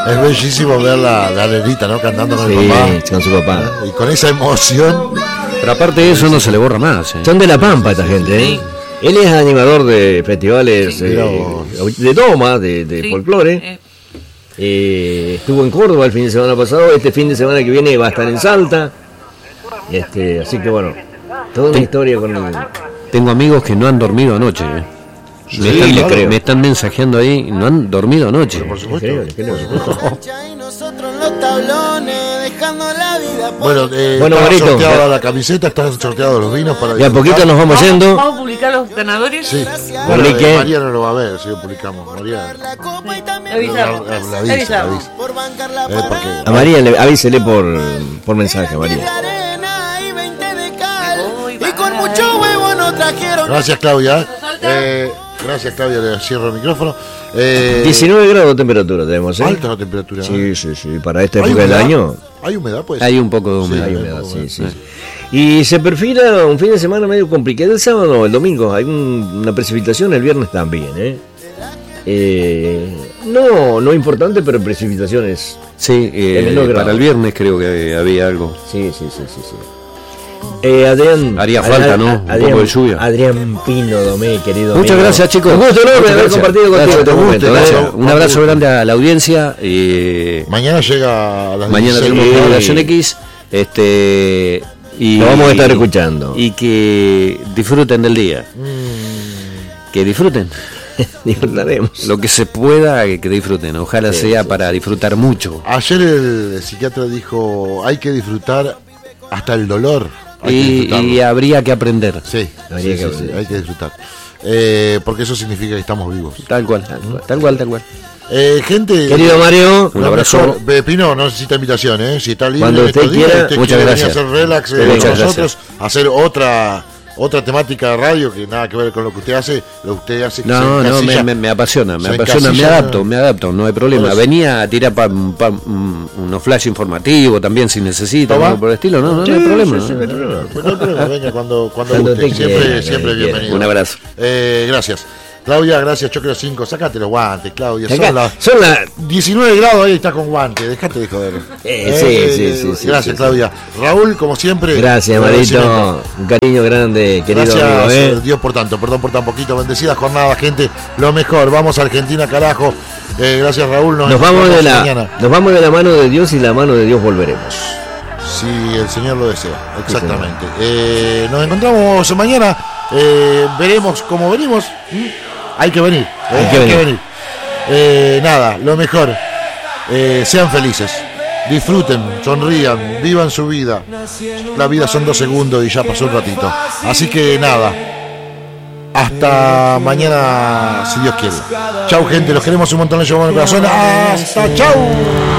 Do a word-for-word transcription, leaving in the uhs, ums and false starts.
Es bellísimo ver la, la nenita, ¿no? Cantando con sí, el papá. con su papá. Y con esa emoción. Pero aparte de eso no se le borra más. ¿eh? Son de La Pampa esta gente, ¿eh? Él es animador de festivales Sí. eh, de toma, de, de Sí. folclore. Eh, Eh, estuvo en Córdoba el fin de semana pasado. Este fin de semana que viene va a estar en Salta. Este, así que bueno, toda una historia con el... Tengo amigos que no han dormido anoche. ¿eh? Sí, me, están, claro. me están mensajeando ahí, no han dormido anoche. Por supuesto. creo, creo. Y nosotros en los tablones, dejando la vida por Bueno, eh, Bueno, está Marito, sorteada ya- la camiseta, están sorteados los vinos para De a disfrutar. poquito nos vamos ¿Vamos, yendo. ¿Vamos a publicar los ganadores? Sí, Bueno, bueno, ¿y qué? eh, María no lo va a ver si lo publicamos. María. la copa y también Avisamos. La, la, la avisa, la Avisamos. avisa. por bancar la Eh, porque- parada. A María le, avísele por, por mensaje, La María. arena y veinte de cal. Uy, Y con bye. mucho huevo no trajeron. Gracias, Claudia. Eh, gracias, Claudia. Le cierro el micrófono. Eh, diecinueve grados de temperatura tenemos, ¿eh? Alta la temperatura. Sí, sí, sí. Para esta ¿Hay época del humedad? año Hay humedad, pues. Hay un poco de Sí, humedad. hay hay humedad, poco sí, de- sí. Y se perfila un fin de semana medio complicado. El sábado o el domingo hay un- una precipitación, el viernes también, ¿eh? Eh, no, no importante, pero precipitaciones. Sí, eh, En menor grado. para el viernes creo que había algo. Sí, sí, sí, sí, sí. Eh, Adrián. Haría falta, ¿no? Un Adrián, poco de lluvia. Adrián Pino Domé, querido. Muchas amigo. gracias, chicos. Un gusto enorme Muchas haber gracias. compartido contigo Gracias, este un momento. gusto, ¿eh? gracias. Un abrazo grande a la audiencia. eh, Mañana llega a las mañana dieciséis. tenemos Sí. Generación X. Este, y, Lo vamos a estar escuchando. Y que disfruten del día. Que disfruten. Disfrutaremos. Lo que se pueda, que, que disfruten. Ojalá Sí, sea sí, para disfrutar mucho. Ayer el psiquiatra dijo: hay que disfrutar hasta el dolor. Hay que Y, disfrutarlo. y habría que aprender. Sí, Habría sí, que sí, sí, aprender. hay que disfrutar. Eh, porque eso significa que estamos vivos. Tal cual, tal cual, tal cual. Tal cual. Eh, gente. Querido Mario, Un lo abrazo. mejor- Be- Pino no necesita invitación, ¿eh? Si está libre Cuando en usted estos días, quiera, usted muchas quiere venir gracias. a hacer relax eh, Muchas con gracias. nosotros, hacer otra otra temática de radio que nada que ver con lo que usted hace, lo que usted hace que No, se no, me, encasilla- me, me apasiona, me se apasiona, me encasilla- adapto, me adapto, no hay problema. Por eso. Venía a tirar pa, pa- mm, unos flash informativos también si necesita, ¿Toma? algo por el estilo, no, no, no Sí, hay problema. sí, sí, ¿no? no hay problema. Pues no hay problema, venga cuando, cuando, Cuando guste. usted Siempre, quiera, siempre cuando bienvenido. quiera. Un abrazo. Eh, gracias. Claudia, gracias, Choclo cinco. Sácate los guantes, Claudia. Acá, Son las son las diecinueve grados, ahí está con guantes. Dejate de joder. Eh, sí, sí, sí, sí, Gracias, sí, Claudia. Raúl, como siempre. Gracias, agradecimiento. Marito. Un cariño grande, querido Gracias, amigo. ¿eh? eh, Dios por tanto, perdón por tan poquito. Bendecida jornada, gente. Lo mejor. Vamos a Argentina, carajo. Eh, gracias, Raúl. Nos vamos, de la, mañana. nos vamos de la mano de Dios y la mano de Dios volveremos. Si el Señor lo desea. Exactamente. Eh, nos encontramos mañana. Eh, veremos cómo venimos. ¿Mm? Hay que venir. eh, Hay que venir. Eh, nada, lo mejor. Eh, sean felices. Disfruten, sonrían, vivan su vida. La vida son dos segundos y ya pasó un ratito. Así que nada. Hasta mañana, si Dios quiere. Chau, gente. Los queremos un montón. Les llevamos el corazón. Hasta chau.